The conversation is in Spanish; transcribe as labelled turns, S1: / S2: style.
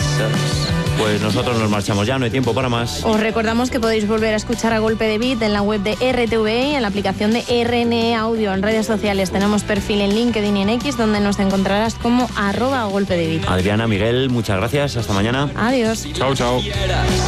S1: Pues nosotros nos marchamos ya, no hay tiempo para más.
S2: Os recordamos que podéis volver a escuchar A Golpe de Beat en la web de RTV y en la aplicación de RNE Audio. En redes sociales tenemos perfil en LinkedIn y en X, donde nos encontrarás como @golpedebeat.
S1: Adriana, Miguel, muchas gracias. Hasta mañana.
S2: Adiós.
S3: Chao, chao.